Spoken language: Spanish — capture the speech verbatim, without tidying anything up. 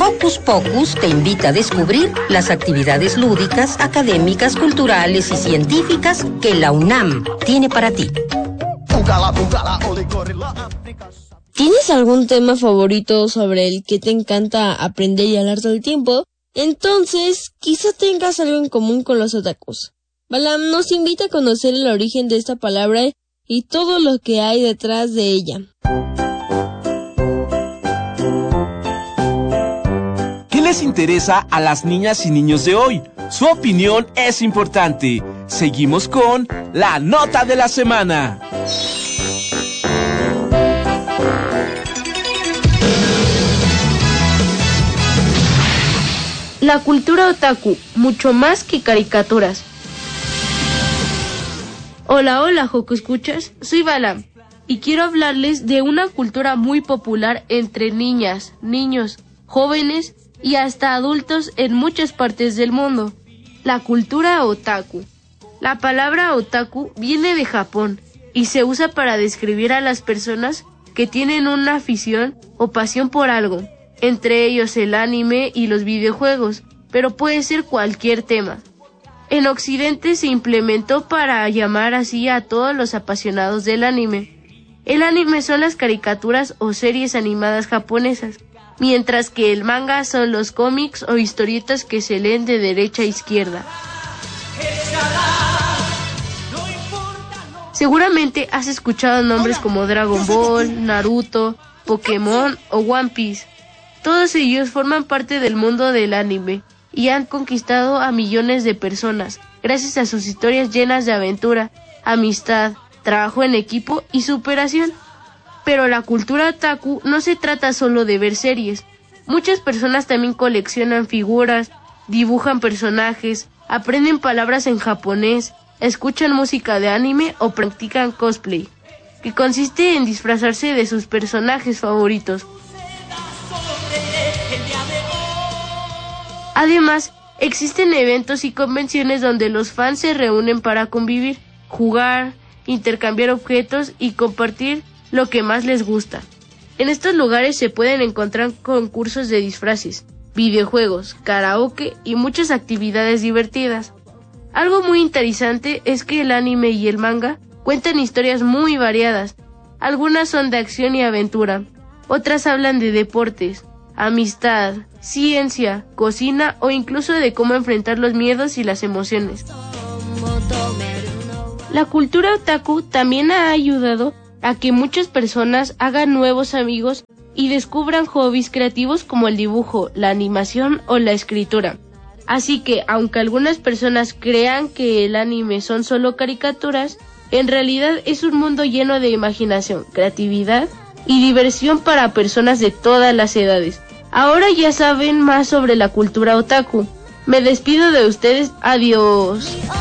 Hocus Pocus te invita a descubrir las actividades lúdicas, académicas, culturales y científicas que la UNAM tiene para ti. ¿Tienes algún tema favorito sobre el que te encanta aprender y hablar todo el tiempo? Entonces, quizá tengas algo en común con los otakus. Balam nos invita a conocer el origen de esta palabra y todo lo que hay detrás de ella. ¿Qué les interesa a las niñas y niños de hoy? Su opinión es importante. Seguimos con la nota de la semana. La cultura otaku, mucho más que caricaturas. Hola, hola, Joco Escuchas, soy Balam y quiero hablarles de una cultura muy popular entre niñas, niños, jóvenes y hasta adultos en muchas partes del mundo. La cultura otaku. La palabra otaku viene de Japón y se usa para describir a las personas que tienen una afición o pasión por algo, entre ellos el anime y los videojuegos, pero puede ser cualquier tema. En Occidente se implementó para llamar así a todos los apasionados del anime. El anime son las caricaturas o series animadas japonesas, mientras que el manga son los cómics o historietas que se leen de derecha a izquierda. Seguramente has escuchado nombres como Dragon Ball, Naruto, Pokémon o One Piece. Todos ellos forman parte del mundo del anime y han conquistado a millones de personas gracias a sus historias llenas de aventura, amistad, trabajo en equipo y superación. Pero la cultura otaku no se trata solo de ver series. Muchas personas también coleccionan figuras, dibujan personajes, aprenden palabras en japonés, escuchan música de anime o practican cosplay, que consiste en disfrazarse de sus personajes favoritos. Además, existen eventos y convenciones donde los fans se reúnen para convivir, jugar, intercambiar objetos y compartir lo que más les gusta. En estos lugares se pueden encontrar concursos de disfraces, videojuegos, karaoke y muchas actividades divertidas. Algo muy interesante es que el anime y el manga cuentan historias muy variadas. Algunas son de acción y aventura, otras hablan de deportes, amistad, ciencia, cocina o incluso de cómo enfrentar los miedos y las emociones. La cultura otaku también ha ayudado a que muchas personas hagan nuevos amigos y descubran hobbies creativos como el dibujo, la animación o la escritura. Así que, aunque algunas personas crean que el anime son solo caricaturas, en realidad es un mundo lleno de imaginación, creatividad y diversión para personas de todas las edades. Ahora ya saben más sobre la cultura otaku. Me despido de ustedes. Adiós.